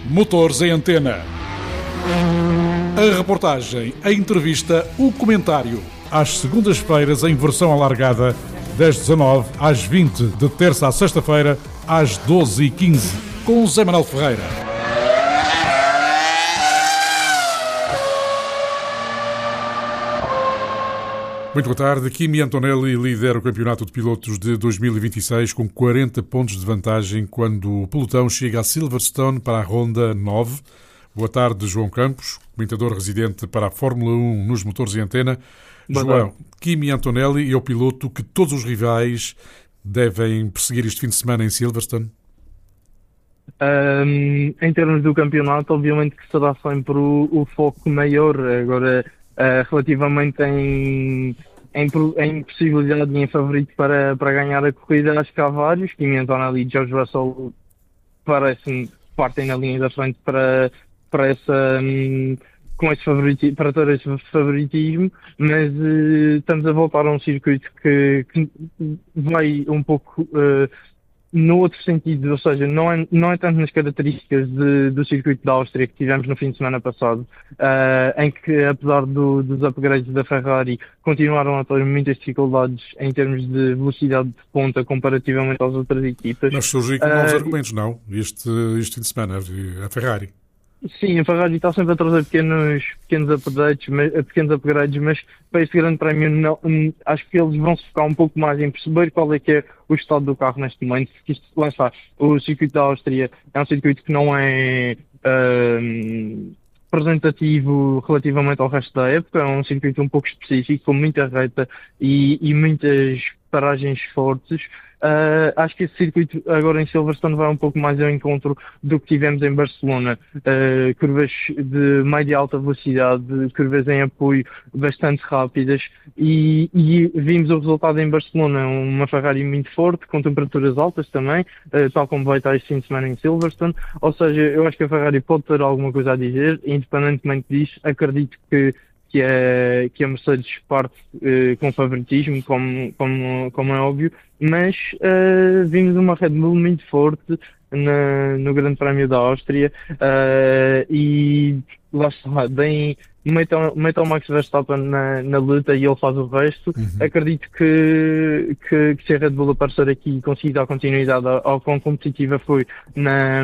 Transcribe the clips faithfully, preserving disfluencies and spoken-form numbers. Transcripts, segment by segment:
Motores em Antena. A reportagem, a entrevista, o comentário. Às segundas-feiras em versão alargada, das dezanove às vinte, de terça à sexta-feira, às doze e quinze, com José Manuel Ferreira. Muito boa tarde. Kimi Antonelli lidera o campeonato de pilotos de dois mil e vinte e seis com quarenta pontos de vantagem quando o pelotão chega a Silverstone para a Ronda nove. Boa tarde, João Campos, comentador residente para a Fórmula um nos Motores em Antena. Boa João, tarde. Kimi Antonelli é o piloto que todos os rivais devem perseguir este fim de semana em Silverstone? Um, em termos do campeonato, obviamente que será sempre o, o foco maior. Agora, uh, relativamente em, em, em possibilidade e em favorito para, para ganhar a corrida, acho que há vários. Kimi Antonelli e George Russell parecem partem na linha da frente para, para essa... Um, com esse favoriti- para ter esse favoritismo, mas uh, estamos a voltar a um circuito que, que vai um pouco uh, no outro sentido, ou seja, não é, não é tanto nas características de, do circuito da Áustria que tivemos no fim de semana passado, uh, em que apesar do, dos upgrades da Ferrari continuaram a ter muitas dificuldades em termos de velocidade de ponta comparativamente às outras equipas. Mas surgem com novos Uh, argumentos, não? Este, este fim de semana, a Ferrari. Sim, a Ferrari está sempre a trazer pequenos, pequenos updates, mas, pequenos upgrades, mas para este grande prémio não, acho que eles vão se focar um pouco mais em perceber qual é que é o estado do carro neste momento, porque isto, lá está, o circuito da Áustria é um circuito que não é uh, representativo relativamente ao resto da época, é um circuito um pouco específico, com muita reta e, e muitas paragens fortes. Uh, acho que esse circuito agora em Silverstone vai um pouco mais ao encontro do que tivemos em Barcelona. Uh, curvas de média e alta velocidade, curvas em apoio bastante rápidas e, e vimos o resultado em Barcelona, uma Ferrari muito forte, com temperaturas altas também, uh, tal como vai estar este fim de semana em Silverstone. Ou seja, eu acho que a Ferrari pode ter alguma coisa a dizer, independentemente disso, acredito que que a, que a Mercedes parte uh, com favoritismo, como, como, como é óbvio, mas uh, vimos uma Red Bull muito forte na, no Grande Prémio da Áustria uh, e lá está, bem, metam, metam o Max Verstappen na, na luta e ele faz o resto. Uhum. Acredito que, que, que se a Red Bull aparecer aqui e conseguir dar continuidade ao, ao quão competitiva foi na,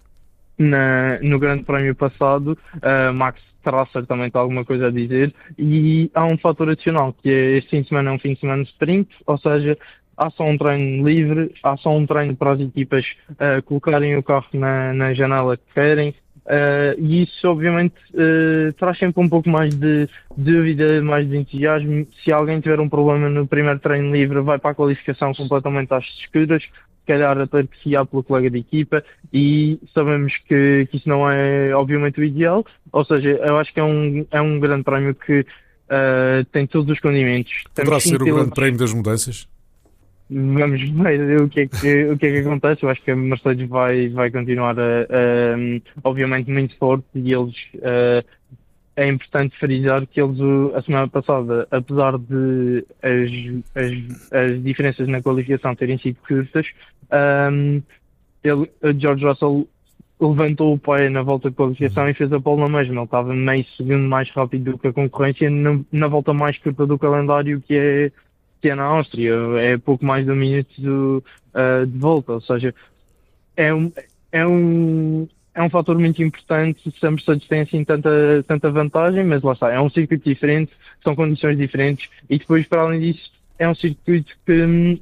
na, no Grande Prémio passado, uh, Max terá certamente alguma coisa a dizer, e há um fator adicional, que é este fim de semana é um fim de semana de sprint, ou seja, há só um treino livre, há só um treino para as equipas uh, colocarem o carro na, na janela que querem, uh, e isso obviamente uh, traz sempre um pouco mais de dúvida, mais de entusiasmo. Se alguém tiver um problema no primeiro treino livre, vai para a qualificação completamente às escuras, se calhar a ter que se guiar pelo colega de equipa, e sabemos que, que isso não é obviamente o ideal, ou seja, eu acho que é um, é um grande prémio que uh, tem todos os condimentos. Poderá ser o grande prémio das mudanças? Vamos ver o que é que, o que, é que acontece. Eu acho que a Mercedes vai, vai continuar a, a, obviamente muito forte, e eles uh, é importante frisar que eles, a semana passada, apesar de as, as, as diferenças na qualificação terem sido curtas, um, ele, George Russell levantou o pé na volta de qualificação e fez a pole na mesma. Ele estava meio segundo mais rápido do que a concorrência na, na volta mais curta do calendário, que é, que é na Áustria. É pouco mais de um minuto do, uh, de volta, ou seja, é um... É um É um fator muito importante se a Mercedes tem assim tanta, tanta vantagem, mas lá está, é um circuito diferente, são condições diferentes, e depois, para além disso, é um circuito que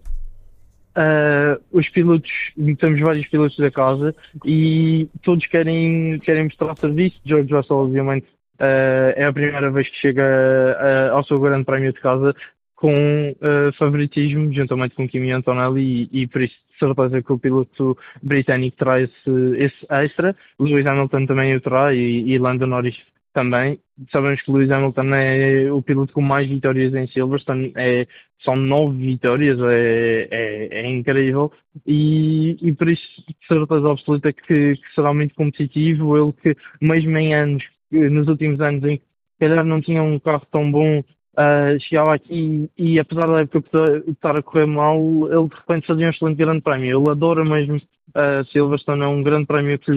uh, os pilotos, temos vários pilotos da casa e todos querem, querem mostrar serviço. George Russell, obviamente, uh, é a primeira vez que chega uh, ao seu grande prémio de casa com uh, favoritismo, juntamente com Kimi Antonelli, e, e por isso de certeza que o piloto britânico terá esse, esse extra. Lewis Hamilton também o terá, e, e Lando Norris também. Sabemos que Lewis Hamilton é o piloto com mais vitórias em Silverstone, é, são nove vitórias, é, é, é incrível, e, e por isso de certeza absoluta que, que será muito competitivo. Ele que mesmo em anos, nos últimos anos em que se calhar não tinha um carro tão bom, Uh, chegava aqui e, e apesar da época estar a correr mal, ele de repente fazia um excelente grande prémio. Ele adora mesmo uh, Silverstone, é um grande prémio que lhe,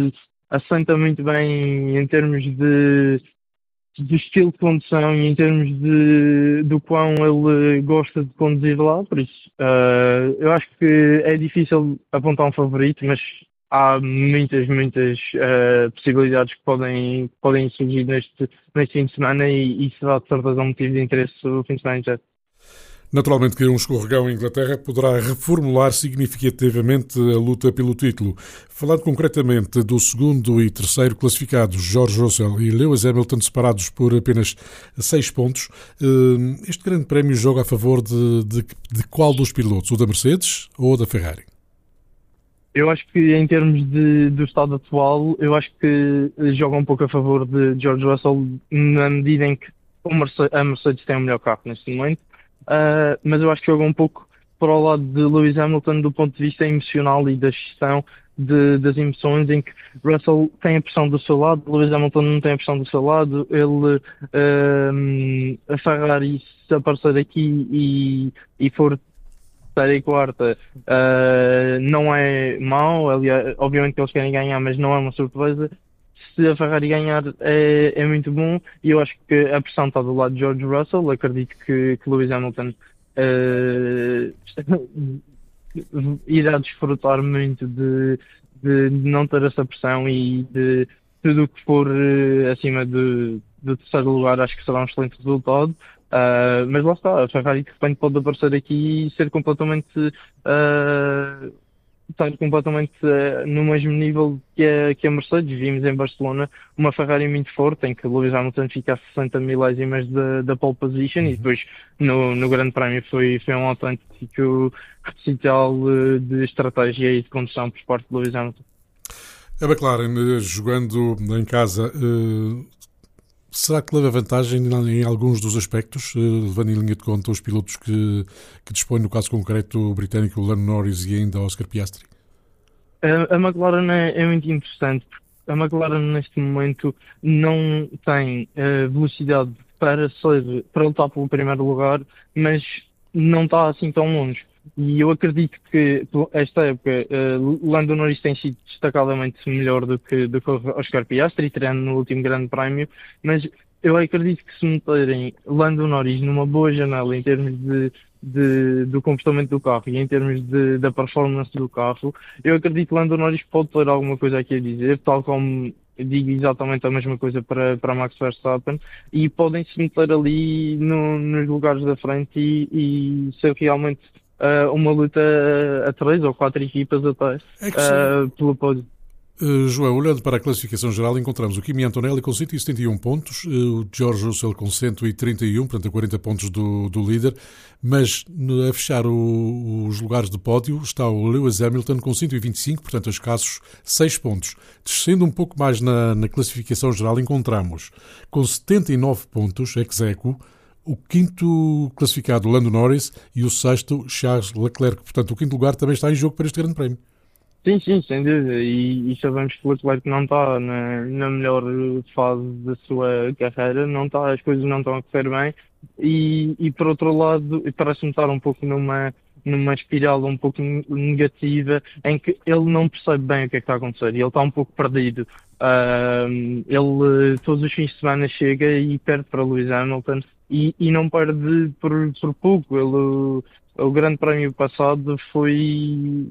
assenta muito bem em termos de, de estilo de condução e em termos de do quão ele gosta de conduzir lá, por isso eh, eu acho que é difícil apontar um favorito, mas há muitas, muitas eh, possibilidades que podem, podem surgir neste, neste fim de semana e isso será de certeza um motivo de interesse o fim de semana inteiro. Naturalmente que um escorregão em Inglaterra poderá reformular significativamente a luta pelo título. Falando concretamente do segundo e terceiro classificados, George Russell e Lewis Hamilton, separados por apenas seis pontos, este grande prémio joga a favor de, de, de qual dos pilotos? O da Mercedes ou da Ferrari? Eu acho que em termos de, do estado atual, eu acho que joga um pouco a favor de George Russell na medida em que o Mercedes, a Mercedes tem o melhor carro neste momento. Uh, mas eu acho que joga um pouco para o lado de Lewis Hamilton do ponto de vista emocional e da gestão de, das emoções, em que Russell tem a pressão do seu lado, Lewis Hamilton não tem a pressão do seu lado. Ele, uh, a Ferrari, se aparecer aqui e, e for terceira e quarta, uh, não é mau. Aliás, obviamente que eles querem ganhar, mas não é uma surpresa. Se a Ferrari ganhar é, é muito bom e eu acho que a pressão está do lado de George Russell. Acredito que, que Lewis Hamilton uh, irá desfrutar muito de, de não ter essa pressão e de tudo o que for uh, acima de, do terceiro lugar. Acho que será um excelente resultado. Uh, mas lá está, a Ferrari de repente pode aparecer aqui e ser completamente uh, estar completamente uh, no mesmo nível que a, que a Mercedes. Vimos em Barcelona uma Ferrari muito forte, em que Lewis Hamilton fica a sessenta milésimas da, da pole position, uhum. E depois no, no Grande Prémio foi, foi um autêntico recital uh, de estratégia e de condução por parte de Lewis Hamilton. A McLaren, jogando em casa, uh, será que leva vantagem em alguns dos aspectos, uh, levando em linha de conta os pilotos que, que dispõem, no caso concreto, o britânico Lando Norris e ainda Oscar Piastri? A, a McLaren é, é muito interessante, porque a McLaren neste momento não tem uh, velocidade para, ser, para lutar pelo primeiro lugar, mas não está assim tão longe. E eu acredito que esta época uh, Lando Norris tem sido destacadamente melhor do que, do que Oscar Piastri, tirando no último Grande Prémio, mas eu acredito que se meterem Lando Norris numa boa janela em termos de, de, do comportamento do carro e em termos de, da performance do carro, eu acredito que Lando Norris pode ter alguma coisa aqui a dizer, tal como digo exatamente a mesma coisa para, para Max Verstappen, e podem se meter ali no, nos lugares da frente e, e ser realmente Uh, uma luta a três ou quatro equipas até é que uh, pelo pódio. Uh, João, olhando para a classificação geral, encontramos o Kimi Antonelli com cento e setenta e um pontos, uh, o George Russell com cento e trinta e um, portanto a quarenta pontos do, do líder, mas a fechar o, os lugares de pódio está o Lewis Hamilton com cento e vinte e cinco, portanto a escassos seis pontos. Descendo um pouco mais na, na classificação geral, encontramos com setenta e nove pontos, ex-aequo, o quinto classificado, Lando Norris, e o sexto, Charles Leclerc. Portanto, o quinto lugar também está em jogo para este Grande Prémio. Sim, sim, sem dúvida. E, e sabemos que o Leclerc não está na, na melhor fase da sua carreira, não está, as coisas não estão a correr bem. E, e por outro lado, parece-me estar um pouco numa, numa espiral um pouco negativa, em que ele não percebe bem o que é que está a acontecer e ele está um pouco perdido. Uh, ele todos os fins de semana chega e perde para Lewis Hamilton. E, e não perde por, por pouco. Ele, o Grande Prémio passado foi,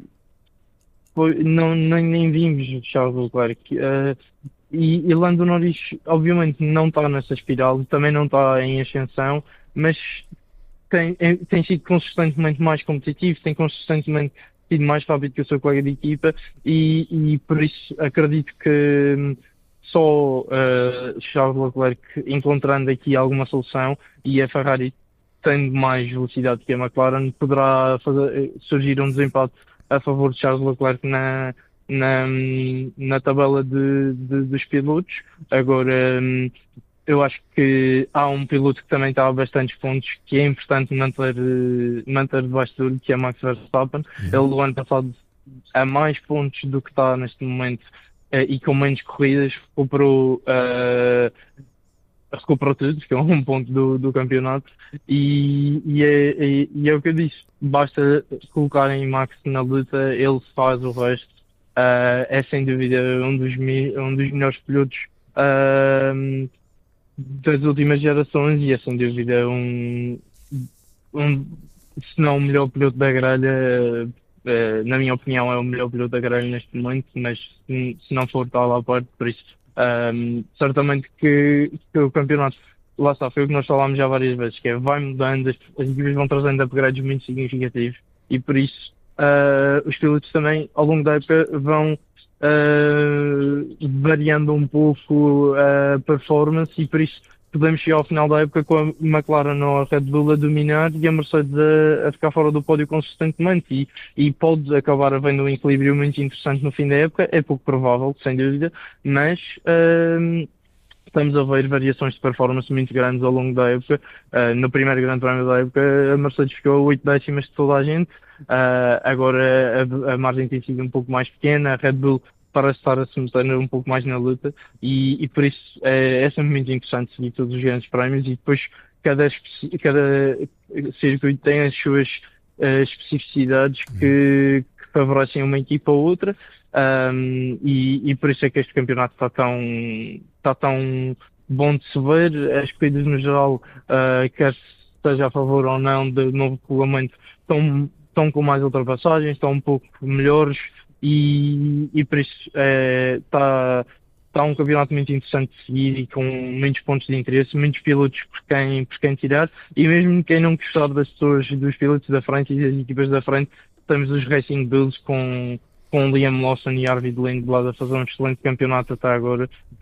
foi não, nem, nem vimos Charles Leclerc. Uh, e, e Lando Norris obviamente não está nessa espiral, também não está em ascensão, mas tem, tem sido consistentemente mais competitivo, tem consistentemente sido mais rápido que o seu colega de equipa e, e por isso acredito que só uh, Charles Leclerc encontrando aqui alguma solução e a Ferrari tendo mais velocidade que a McLaren poderá fazer, surgir um desempate a favor de Charles Leclerc na, na, na tabela de, de, dos pilotos. Agora um, eu acho que há um piloto que também está a bastantes pontos que é importante manter, manter debaixo do olho, que é Max Verstappen. Uhum. Ele do ano passado a mais pontos do que está neste momento Uh, e com menos corridas recuperou, uh, recuperou tudo, que é um ponto do, do campeonato e, e, é, e, e é o que eu disse, basta colocarem Max na luta, ele faz o resto uh, é sem dúvida um dos, mi- um dos melhores pilotos uh, das últimas gerações e é sem dúvida um, um se não o melhor piloto da grelha. Uh, na minha opinião é o melhor piloto da grelha neste momento, mas se, se não for, está lá à parte, por isso um, certamente que, que o campeonato, lá está, foi o que nós falámos já várias vezes, que é vai mudando, as, as equipas vão trazendo upgrades muito significativos e por isso uh, os pilotos também ao longo da época vão uh, variando um pouco a performance e por isso podemos chegar ao final da época com a McLaren ou a Red Bull a dominar e a Mercedes a, a ficar fora do pódio consistentemente e, e pode acabar havendo um equilíbrio muito interessante no fim da época, é pouco provável, sem dúvida, mas uh, estamos a ver variações de performance muito grandes ao longo da época. Uh, no primeiro grande prémio da época a Mercedes ficou a oito décimas de toda a gente, uh, agora a, a margem tem sido um pouco mais pequena, a Red Bull parece estar a se meter um pouco mais na luta e, e por isso é, é sempre muito interessante seguir todos os grandes prémios e depois cada, especi- cada circuito tem as suas uh, especificidades que, que favorecem uma equipa ou outra um, e, e por isso é que este campeonato está tão, está tão bom de se ver. As corridas no geral, uh, quer seja a favor ou não do novo regulamento, estão, estão com mais ultrapassagens, estão um pouco melhores. E, e por isso está tá um campeonato muito interessante de seguir e com muitos pontos de interesse, muitos pilotos por quem, por quem tirar e mesmo quem não gostar das pessoas, dos pilotos da frente e das equipas da frente, temos os Racing Bulls com, com Liam Lawson e Arvid Lindblad a fazer um excelente campeonato até agora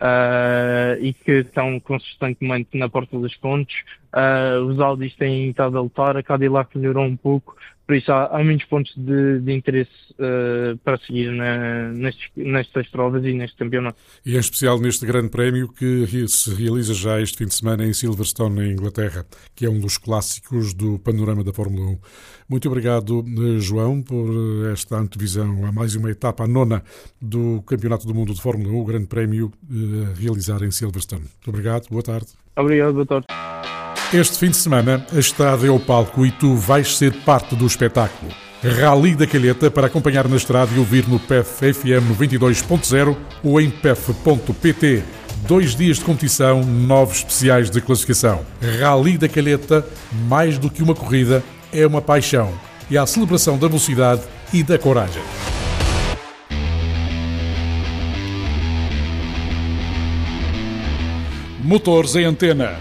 uh, e que estão consistentemente na porta dos pontos. Uh, os Audis têm estado a lutar, a Cadillac melhorou um pouco, por isso há, há muitos pontos de, de interesse uh, para seguir na, nestes, nestas provas e neste campeonato. E em especial neste grande prémio que se realiza já este fim de semana em Silverstone, na Inglaterra, que é um dos clássicos do panorama da Fórmula um. Muito obrigado, João, por esta antevisão a mais uma etapa, a nona do Campeonato do Mundo de Fórmula um, o grande prémio a realizar em Silverstone. Muito obrigado, boa tarde. Obrigado, boa tarde. Este fim de semana, a estrada é o palco e tu vais ser parte do espetáculo. Rally da Calheta para acompanhar na estrada e ouvir no P E F F M noventa e dois ponto zero ou em P E F ponto P T. Dois dias de competição, nove especiais de classificação. Rally da Calheta, mais do que uma corrida, é uma paixão. E a celebração da velocidade e da coragem. Motores em Antena.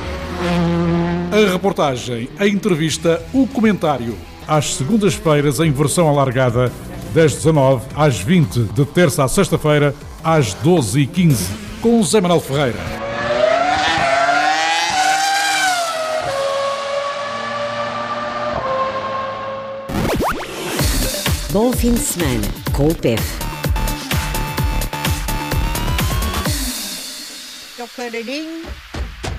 A reportagem, a entrevista, o comentário. Às segundas-feiras em versão alargada, das dezanove às vinte, de terça à sexta-feira, às doze e quinze, com Zé Manuel Ferreira. Bom fim de semana com o P E F. Seu Clareirinho.